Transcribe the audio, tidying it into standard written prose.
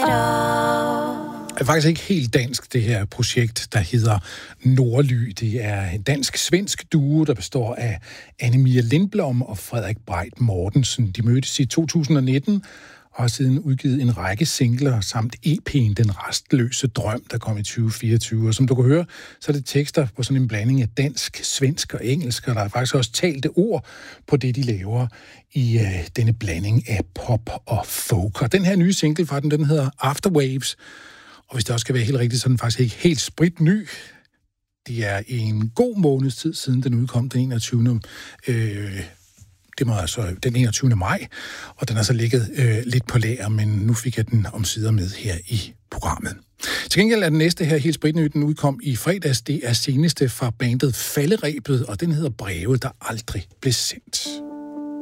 Det er faktisk ikke helt dansk, det her projekt, der hedder Nordly. Det er en dansk-svensk duo, der består af Anne-Mia Lindblom og Frederik Breit Mortensen. De mødtes i 2019 og har siden udgivet en række singler samt EP'en Den Rastløse Drøm, der kom i 2024. Og som du kan høre, så er det tekster på sådan en blanding af dansk, svensk og engelsk, og der er faktisk også talte ord på det, de laver i denne blanding af pop og folk. Og den her nye single fra den hedder Afterwaves. Og hvis det også skal være helt rigtigt, så er den faktisk ikke helt spritny. Det er en god måneds tid siden, den udkom den 21. Det var altså den 21. maj, og den har så ligget lidt på lager, men nu fik jeg den omsider med her i programmet. Til gengæld er den næste her helt spritny, den udkom i fredags. Det er seneste fra bandet Falderebet, og den hedder Breve, der aldrig blev sendt.